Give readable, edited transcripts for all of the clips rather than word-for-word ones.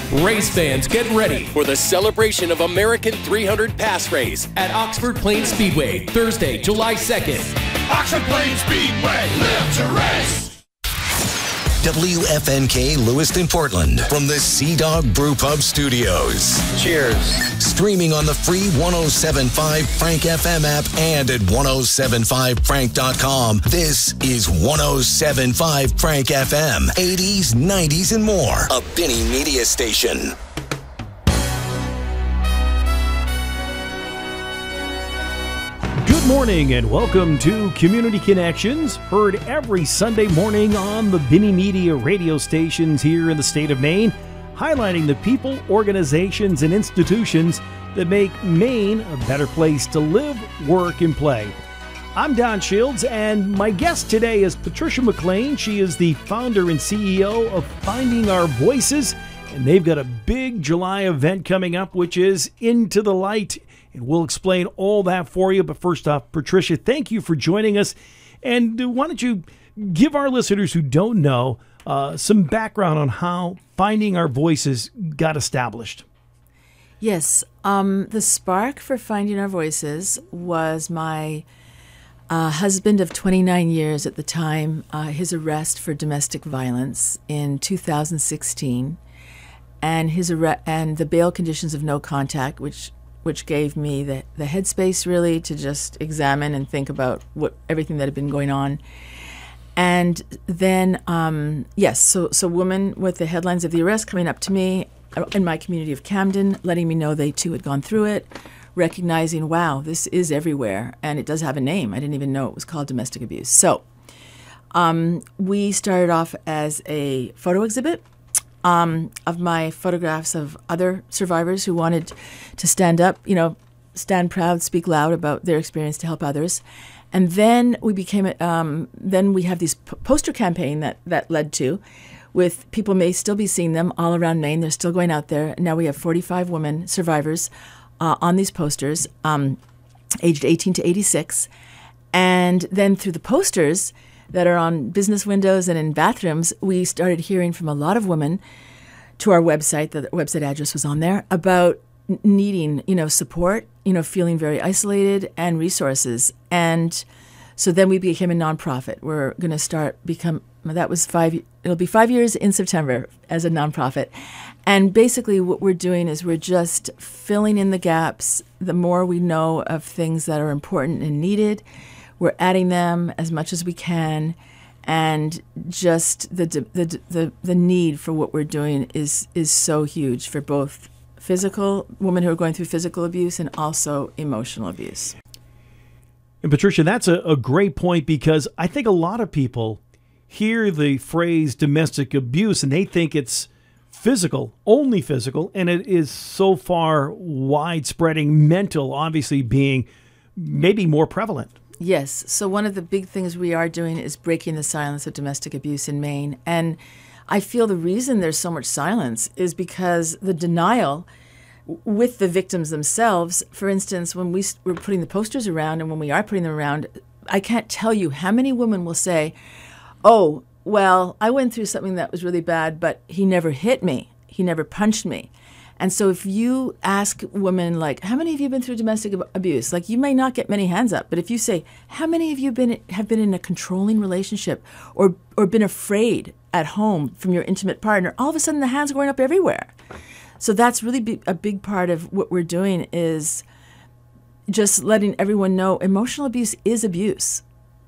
Race fans, get ready for the celebration of American 300 Pass Race at Oxford Plains Speedway, Thursday, July 2nd. Oxford Plains Speedway, live to race! WFNK Lewiston, Portland, from the Sea Dog Brew Pub Studios. Cheers. Streaming on the free 107.5 Frank FM app and at 1075frank.com. This is 107.5 Frank FM. 80s, 90s, and more. A Benny Media station. Good morning and welcome to Community Connections, heard every Sunday morning on the Benny Media radio stations here in the state of Maine, highlighting the people, organizations, and institutions that make Maine a better place to live, work, and play. I'm Don Shields, and my guest today is Patricia McLean. She is the founder and CEO of Finding Our Voices, and they've got a big July event coming up, which is Into the Light. And we'll explain all that for you. But first off, Patricia, thank you for joining us. And why don't you give our listeners who don't know some background on how Finding Our Voices got established? Yes. The spark for Finding Our Voices was my husband of 29 years at the time, his arrest for domestic violence in 2016, and and the bail conditions of no contact, which gave me the headspace really to just examine and think about everything that had been going on. And then, so women with the headlines of the arrest coming up to me in my community of Camden, letting me know they too had gone through it, recognizing, wow, this is everywhere, and it does have a name. I didn't even know it was called domestic abuse. So we started off as a photo exhibit of my photographs of other survivors who wanted to stand up, stand proud, speak loud about their experience to help others. And then we became, then we have this poster campaign that led to, with people may still be seeing them all around Maine. They're still going out there. Now we have 45 women survivors on these posters, aged 18 to 86. And then through the posters that are on business windows and in bathrooms, we started hearing from a lot of women to our website, the website address was on there, about needing, support, feeling very isolated and resources. And so then we became a nonprofit. We're going to it'll be 5 years in September as a nonprofit. And basically what we're doing is we're just filling in the gaps. The more we know of things that are important and needed, we're adding them as much as we can, and just the need for what we're doing is so huge for both women who are going through physical abuse and also emotional abuse. And Patricia, that's a great point, because I think a lot of people hear the phrase domestic abuse and they think it's physical, only physical, and it is so far widespreading, mental obviously being maybe more prevalent. Yes. So one of the big things we are doing is breaking the silence of domestic abuse in Maine. And I feel the reason there's so much silence is because the denial with the victims themselves. For instance, when we're putting the posters around and when we are putting them around, I can't tell you how many women will say, oh, well, I went through something that was really bad, but he never hit me. He never punched me. And so if you ask women, like, how many of you have been through domestic abuse? Like, you may not get many hands up. But if you say, how many of you have been in a controlling relationship or been afraid at home from your intimate partner, all of a sudden the hands are going up everywhere. So that's really a big part of what we're doing, is just letting everyone know emotional abuse is abuse.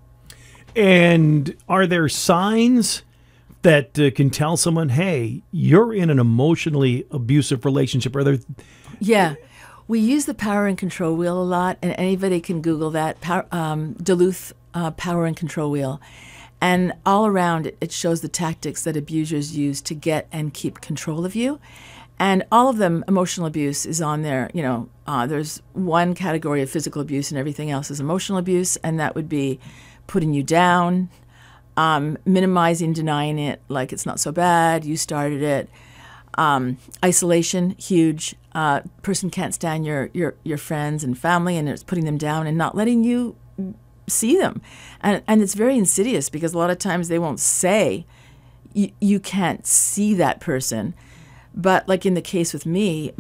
And are there signs that can tell someone, hey, you're in an emotionally abusive relationship? Yeah. We use the power and control wheel a lot, and anybody can Google that, Duluth power and control wheel. And all around it shows the tactics that abusers use to get and keep control of you. And all of them, emotional abuse is on there. There's one category of physical abuse and everything else is emotional abuse, and that would be putting you down, minimizing, denying it, like it's not so bad, you started it. Isolation, huge. Person can't stand your friends and family, and it's putting them down and not letting you see them. And it's very insidious, because a lot of times they won't say you can't see that person, But like in the case with me,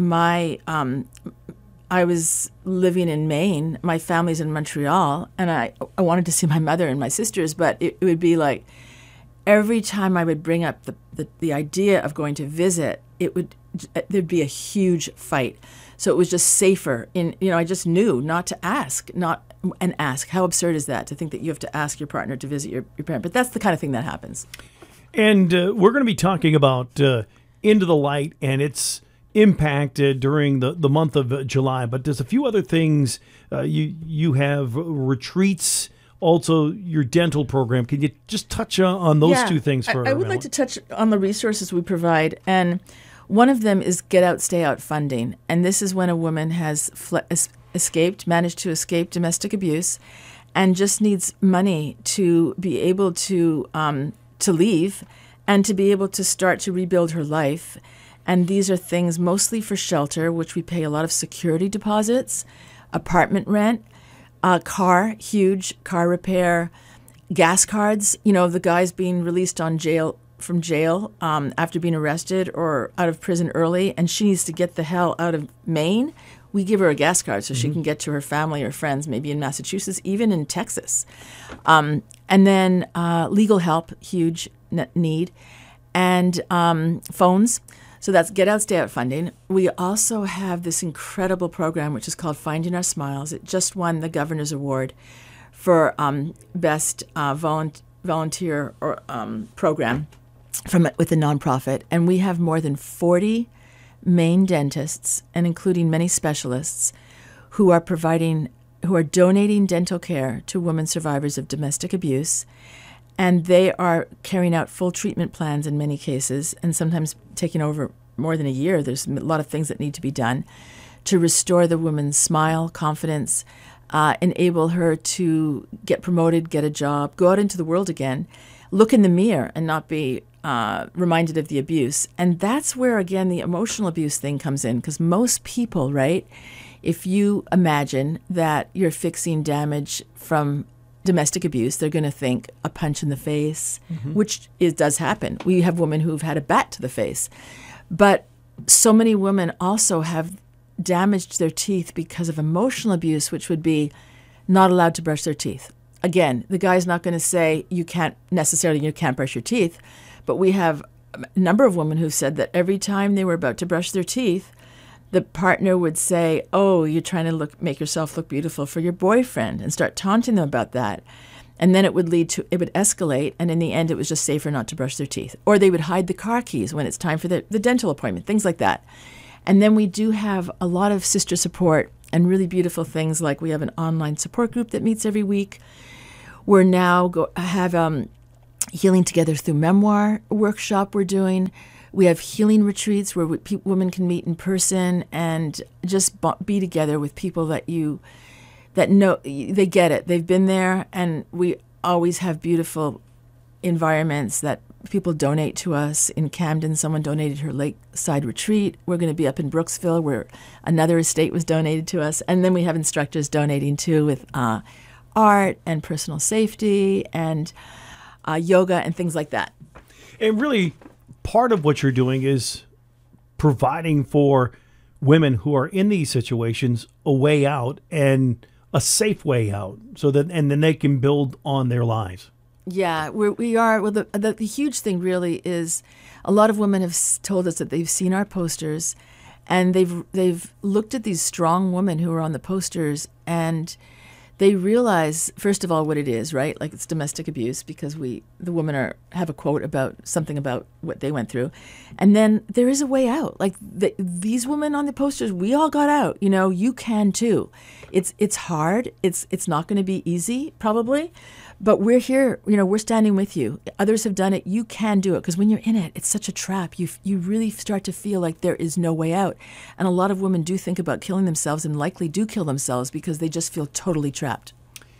I was living in Maine. My family's in Montreal, and I wanted to see my mother and my sisters, but it would be like every time I would bring up the idea of going to visit, there'd be a huge fight. So it was just safer. I just knew not to ask, ask. How absurd is that, to think that you have to ask your partner to visit your parent? But that's the kind of thing that happens. And we're going to be talking about Into the Light and its impact during the month of July. But there's a few other things. You have retreats, also your dental program. Can you just touch on those two things for I would like to touch on the resources we provide. And one of them is Get Out, Stay Out funding. And this is when a woman has managed to escape domestic abuse and just needs money to be able to leave and to be able to start to rebuild her life. And these are things mostly for shelter, which we pay a lot of security deposits, apartment rent, huge car repair, gas cards. The guys being released from jail after being arrested or out of prison early, and she needs to get the hell out of Maine. We give her a gas card so she can get to her family or friends, maybe in Massachusetts, even in Texas. And then legal help, huge need, and phones. So that's Get Out, Stay Out funding. We also have this incredible program, which is called Finding Our Smiles. It just won the Governor's Award for best volunteer or program with a nonprofit. And we have more than 40 Maine dentists, and including many specialists, who are donating dental care to women survivors of domestic abuse. And they are carrying out full treatment plans in many cases, and sometimes taking over more than a year. There's a lot of things that need to be done to restore the woman's smile, confidence, enable her to get promoted, get a job, go out into the world again, look in the mirror and not be reminded of the abuse. And that's where, again, the emotional abuse thing comes in, because most people, right, if you imagine that you're fixing damage from domestic abuse, they're going to think a punch in the face, which does happen. We have women who've had a bat to the face. But so many women also have damaged their teeth because of emotional abuse, which would be not allowed to brush their teeth. Again, the guy's not going to say you can't brush your teeth, but we have a number of women who've said that every time they were about to brush their teeth, the partner would say, "Oh, you're trying to make yourself look beautiful for your boyfriend," and start taunting them about that. And then it would escalate, and in the end, it was just safer not to brush their teeth. Or they would hide the car keys when it's time for the dental appointment, things like that. And then we do have a lot of sister support and really beautiful things, like we have an online support group that meets every week. We're now have Healing Together Through Memoir workshop we're doing. We have healing retreats where women can meet in person and just be together with people that know they get it. They've been there, and we always have beautiful environments that people donate to us. In Camden, someone donated her lakeside retreat. We're going to be up in Brooksville, where another estate was donated to us. And then we have instructors donating too, with art and personal safety and yoga and things like that. And really, part of what you're doing is providing for women who are in these situations a way out, and a safe way out, and then they can build on their lives. Yeah, we are. Well, the huge thing really is a lot of women have told us that they've seen our posters, and they've looked at these strong women who are on the posters, and they realize, first of all, what it is, right? Like, it's domestic abuse, because the women have a quote about something about what they went through. And then there is a way out. Like, these women on the posters, we all got out. You can too. It's hard. It's not going to be easy, probably. But we're here, we're standing with you. Others have done it. You can do it, because when you're in it, it's such a trap. You really start to feel like there is no way out. And a lot of women do think about killing themselves, and likely do kill themselves, because they just feel totally trapped.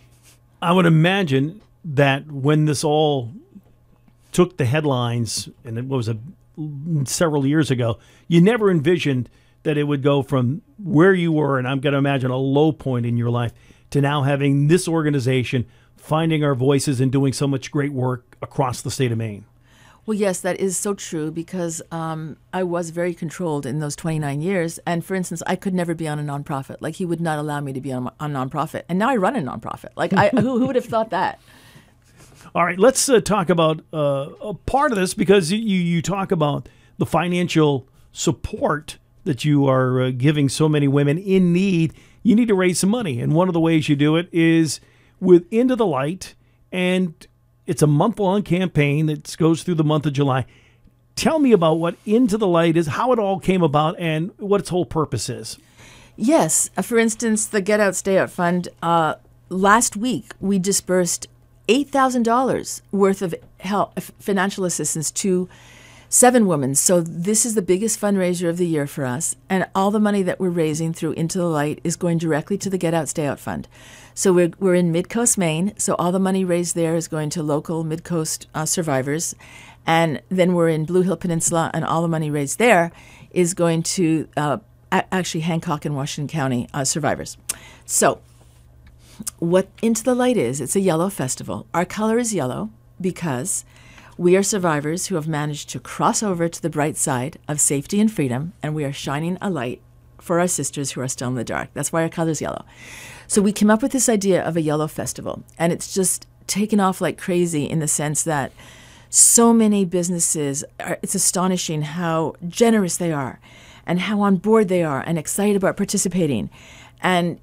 I would imagine that when this all took the headlines, and it was several years ago, you never envisioned that it would go from where you were, and I'm going to imagine a low point in your life, to now having this organization, Finding Our Voices, and doing so much great work across the state of Maine. Well, yes, that is so true because I was very controlled in those 29 years. And for instance, I could never be on a nonprofit. Like, he would not allow me to be on a nonprofit. And now I run a nonprofit. Like, who would have thought that? All right, let's talk about a part of this, because you talk about the financial support that you are giving so many women in need. You need to raise some money. And one of the ways you do it is with Into the Light. And it's a month-long campaign that goes through the month of July. Tell me about what Into the Light is, how it all came about, and what its whole purpose is. Yes. For instance, the Get Out, Stay Out Fund, last week we dispersed $8,000 worth of financial assistance to 7 women. So this is the biggest fundraiser of the year for us. And all the money that we're raising through Into the Light is going directly to the Get Out, Stay Out Fund. So we're in Midcoast, Maine. So all the money raised there is going to local Midcoast survivors. And then we're in Blue Hill Peninsula, and all the money raised there is going to actually Hancock and Washington County survivors. So what Into the Light is, it's a yellow festival. Our color is yellow because we are survivors who have managed to cross over to the bright side of safety and freedom, and we are shining a light for our sisters who are still in the dark. That's why our color is yellow. So we came up with this idea of a yellow festival, and it's just taken off like crazy in the sense that so many businesses it's astonishing how generous they are and how on board they are and excited about participating and,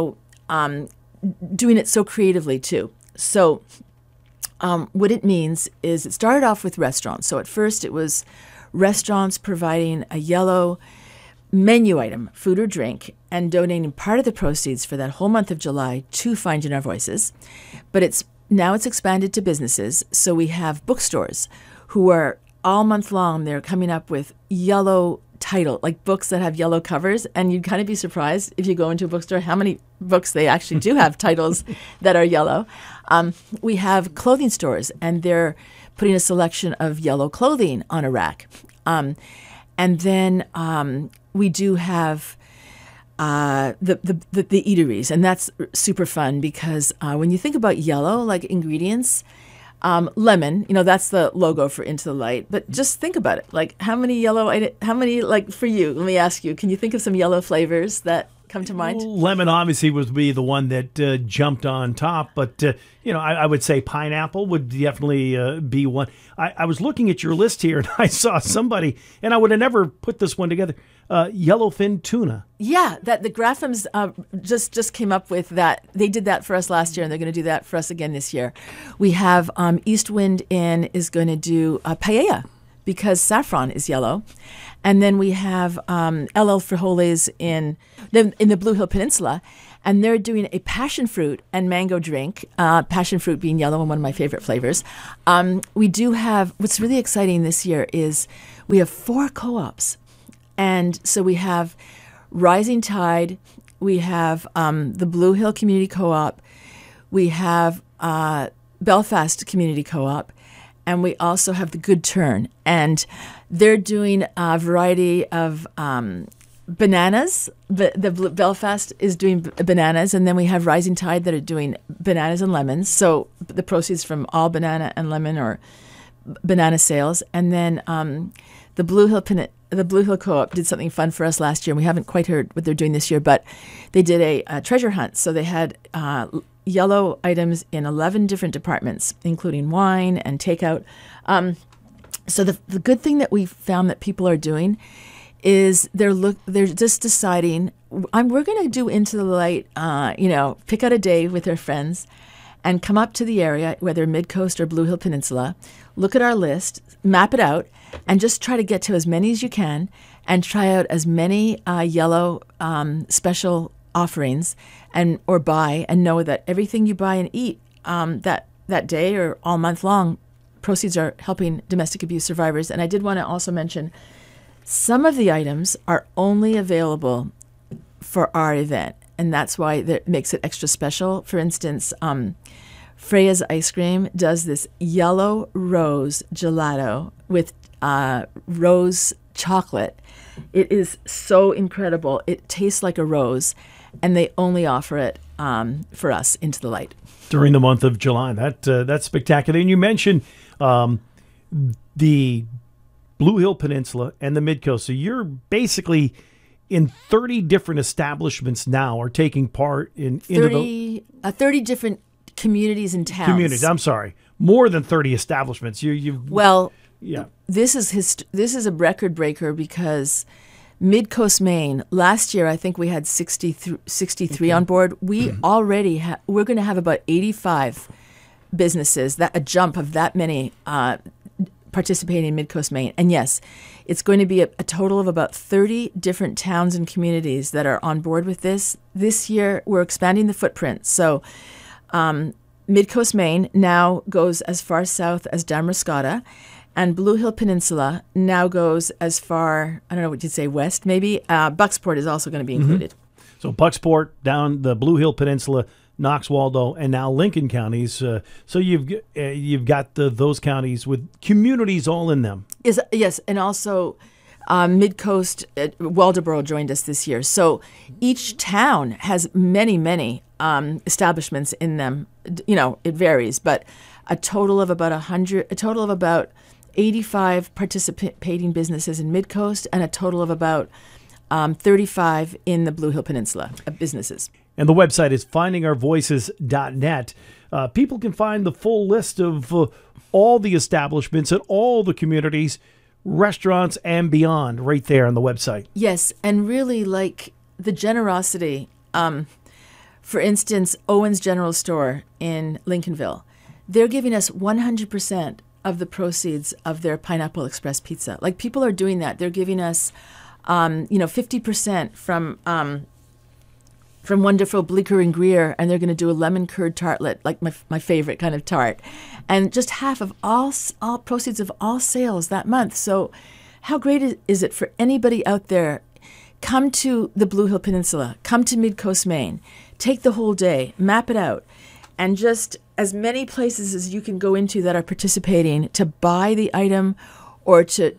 doing it so creatively too. So what it means is it started off with restaurants. So at first it was restaurants providing a yellow menu item, food or drink, and donating part of the proceeds for that whole month of July to Finding Our Voices. But now it's expanded to businesses. So we have bookstores who are all month long, they're coming up with yellow title, like books that have yellow covers. And you'd kind of be surprised if you go into a bookstore how many books they actually do have titles that are yellow. We have clothing stores, and they're putting a selection of yellow clothing on a rack. And then we do have the eateries, and that's super fun because when you think about yellow, like ingredients, lemon, that's the logo for Into the Light. But just think about it, like how many like for you? Let me ask you, can you think of some yellow flavors that come to mind? Lemon obviously would be the one that jumped on top, but I would say pineapple would definitely be one. I was looking at your list here, and I saw somebody, and I would have never put this one together. Yellowfin tuna. Yeah, that the Graffams just came up with that. They did that for us last year, and they're going to do that for us again this year. We have East Wind Inn is going to do paella because saffron is yellow. And then we have LL Frijoles in the Blue Hill Peninsula, and they're doing a passion fruit and mango drink, passion fruit being yellow and one of my favorite flavors. We do have, what's really exciting this year is we have 4 co-ops. And so we have Rising Tide, we have the Blue Hill Community Co-op, we have Belfast Community Co-op, and we also have the Good Turn. And they're doing a variety of bananas. The Belfast is doing bananas, and then we have Rising Tide that are doing bananas and lemons. So the proceeds from all banana and lemon or banana sales. And then the Blue Hill Co-op did something fun for us last year, and we haven't quite heard what they're doing this year, but they did a treasure hunt. So they had yellow items in 11 different departments, including wine and takeout. So the good thing that we found that people are doing is they're just deciding, we're going to do Into the Light, pick out a day with their friends and come up to the area, whether Midcoast or Blue Hill Peninsula, look at our list, map it out, and just try to get to as many as you can and try out as many yellow special offerings or buy, and know that everything you buy and eat that day or all month long, proceeds are helping domestic abuse survivors. And I did want to also mention some of the items are only available for our event, and that's why that makes it extra special. For instance, Freya's Ice Cream does this yellow rose gelato with rose chocolate. It is so incredible. It tastes like a rose, and they only offer it for us Into the Light. During the month of July. That's spectacular. And you mentioned the Blue Hill Peninsula and the Midcoast. So you're basically in 30 different establishments now are taking part in 30 different communities and towns. Communities, I'm sorry. More than 30 establishments. This is a record breaker because Midcoast Maine, last year I think we had 63 on board. We already we're going to have about 85 businesses, that a jump of that many participating in Midcoast Maine. And yes, it's going to be a total of about 30 different towns and communities that are on board with this. This year we're expanding the footprint. So Midcoast Maine now goes as far south as Damariscotta, and Blue Hill Peninsula now goes as far, I don't know what you'd say, west maybe. Bucksport is also going to be included. So Bucksport, down the Blue Hill Peninsula, Knox, Waldo, and now Lincoln counties. So you've got those counties with communities all in them. Yes, and also Midcoast, Waldoboro joined us this year. So each town has many establishments in them. You know, it varies, but a total of about 85 participating businesses in Midcoast, and a total of about 35 in the Blue Hill Peninsula businesses. And the website is findingourvoices.net. People can find the full list of all the establishments at all the communities, restaurants, and beyond right there on the website. Yes, and really like the generosity. For instance, Owen's General Store in Lincolnville, they're giving us 100% of the proceeds of their Pineapple Express pizza. Like, people are doing that. They're giving us, 50% from wonderful Bleecker and Greer, and they're going to do a lemon curd tartlet, like my favorite kind of tart, and just half of all proceeds of all sales that month. So how great is it for anybody out there? Come to the Blue Hill Peninsula, come to Midcoast Maine, take the whole day, map it out, and just as many places as you can go into that are participating to buy the item or to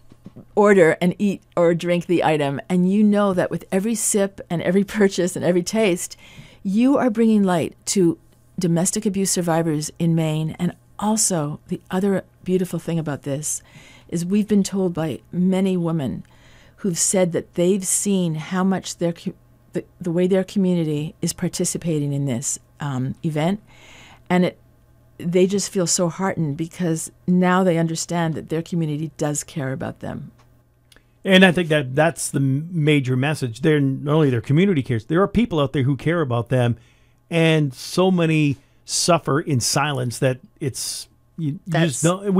order and eat or drink the item. And you know that with every sip and every purchase and every taste, you are bringing light to domestic abuse survivors in Maine. And also, the other beautiful thing about this is we've been told by many women who've said that they've seen how much the way their community is participating in this event, and they just feel so heartened because now they understand that their community does care about them. And I think that's the major message. They're not only their community cares, there are people out there who care about them, and so many suffer in silence that it's you just don't.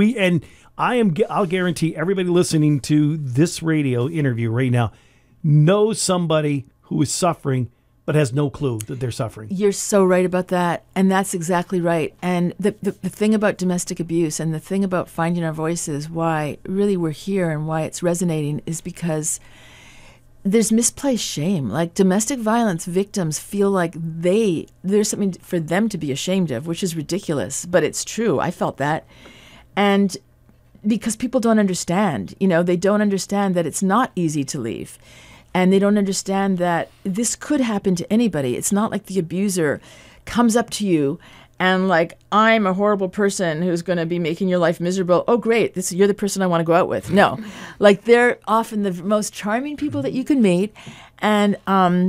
I'll guarantee everybody listening to this radio interview right now knows somebody who is suffering but has no clue that they're suffering. You're so right about that, and that's exactly right. And the thing about domestic abuse and the thing about finding our voices, why really we're here and why it's resonating, is because there's misplaced shame. Like, domestic violence victims feel like there's something for them to be ashamed of, which is ridiculous, but it's true. I felt that. And because people don't understand, they don't understand that it's not easy to leave. And they don't understand that this could happen to anybody. It's not like the abuser comes up to you and like, I'm a horrible person who's going to be making your life miserable. Oh, great. You're the person I want to go out with. No. Like, they're often the most charming people that you can meet. And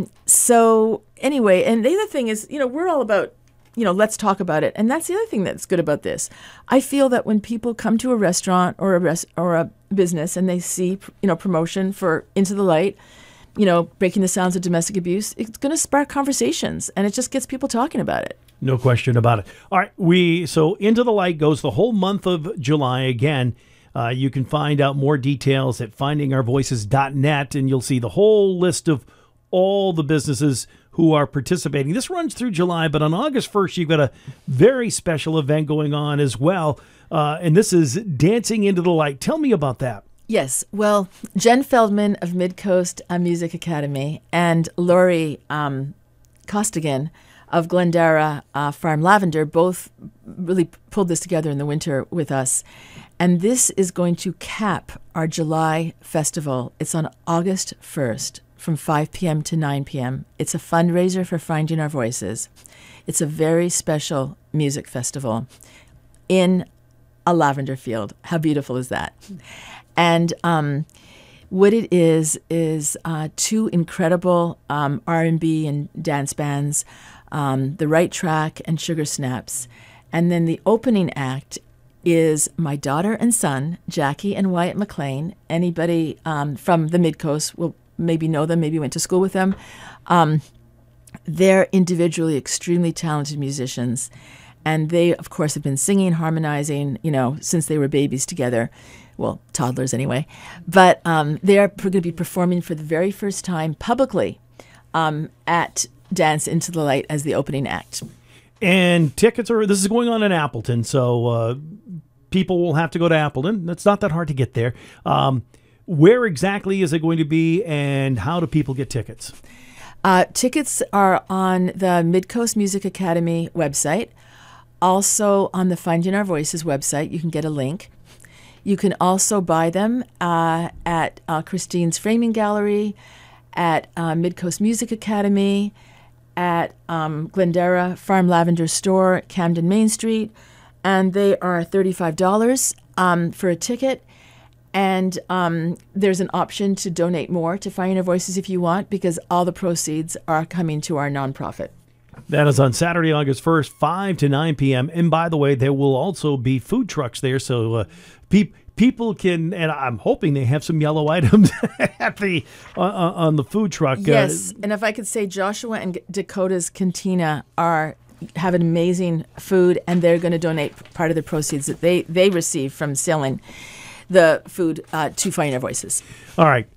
so anyway, and the other thing is, we're all about, let's talk about it. And that's the other thing that's good about this. I feel that when people come to a restaurant or a business and they see, promotion for Into the Light, breaking the sounds of domestic abuse, it's going to spark conversations, and it just gets people talking about it. No question about it. All right, so Into the Light goes the whole month of July. Again, you can find out more details at findingourvoices.net, and you'll see the whole list of all the businesses who are participating. This runs through July, but on August 1st, you've got a very special event going on as well, and this is Dancing Into the Light. Tell me about that. Yes. Well, Jen Feldman of Midcoast Music Academy and Lori Costigan of Glendara Farm Lavender both really pulled this together in the winter with us. And this is going to cap our July festival. It's on August 1st from 5 p.m. to 9 p.m. It's a fundraiser for Finding Our Voices. It's a very special music festival in a lavender field. How beautiful is that? And what it is two incredible R&B and dance bands, The Right Track and Sugar Snaps. And then the opening act is my daughter and son, Jackie and Wyatt McLean. Anybody from the Mid-Coast will maybe know them, maybe went to school with them. They're individually extremely talented musicians. And they, of course, have been singing, harmonizing, since they were babies together. Well, toddlers anyway. But they're going to be performing for the very first time publicly at Dance Into the Light as the opening act. And tickets this is going on in Appleton, so people will have to go to Appleton. It's not that hard to get there. Where exactly is it going to be, and how do people get tickets? Tickets are on the Midcoast Music Academy website. Also on the Finding Our Voices website, you can get a link. You can also buy them at Christine's Framing Gallery, at Midcoast Music Academy, at Glendera Farm Lavender Store, Camden Main Street, and they are $35 for a ticket. And there's an option to donate more to Finding Our Voices if you want, because all the proceeds are coming to our nonprofit. That is on Saturday, August 1st, 5 to 9 p.m. And by the way, there will also be food trucks there, so people can, and I'm hoping they have some yellow items at on the food truck. Yes, and if I could say, Joshua and Dakota's Cantina have an amazing food, and they're going to donate part of the proceeds that they receive from selling the food to Finding Our Voices. All right.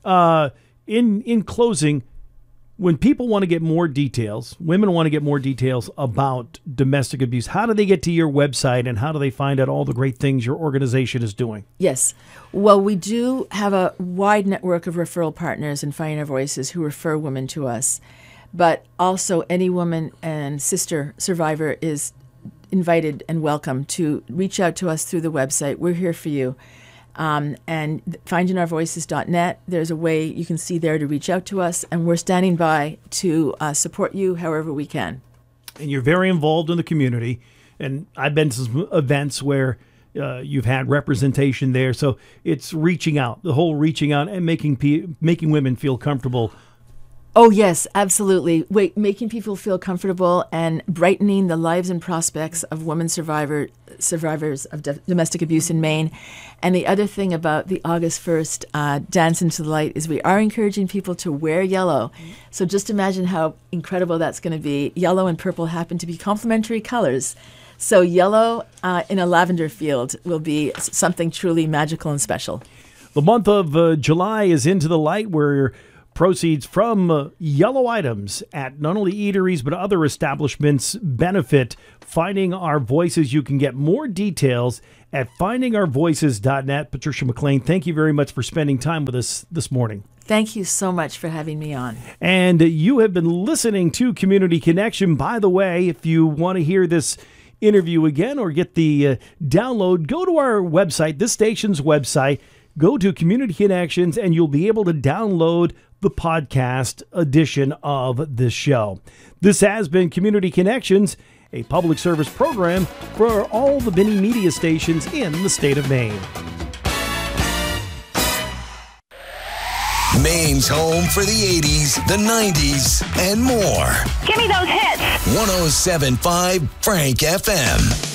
In closing, when people want to get more details, women want to get more details about domestic abuse, how do they get to your website, and how do they find out all the great things your organization is doing? Yes. Well, we do have a wide network of referral partners in Finding Our Voices who refer women to us. But also any woman and sister survivor is invited and welcome to reach out to us through the website. We're here for you. And findingourvoices.net, there's a way you can see there to reach out to us, and we're standing by to support you however we can. And you're very involved in the community, and I've been to some events where you've had representation there, so it's reaching out, the whole reaching out and making women feel comfortable. Oh, yes, absolutely. Making people feel comfortable and brightening the lives and prospects of women survivors of domestic abuse in Maine. And the other thing about the August 1st Dance Into the Light is we are encouraging people to wear yellow. So just imagine how incredible that's going to be. Yellow and purple happen to be complementary colors. So yellow in a lavender field will be something truly magical and special. The month of July is Into the Light, where proceeds from yellow items at not only eateries but other establishments benefit Finding Our Voices. You can get more details at findingourvoices.net. Patricia McLean, thank you very much for spending time with us this morning. Thank you so much for having me on. And you have been listening to Community Connection. By the way, if you want to hear this interview again or get the download, go to our website, this station's website. Go to Community Connections, and you'll be able to download the podcast edition of this show. This has been Community Connections, a public service program for all the Binney media stations in the state of Maine. Maine's home for the 80s, the 90s, and more. Give me those hits. 107.5 Frank FM.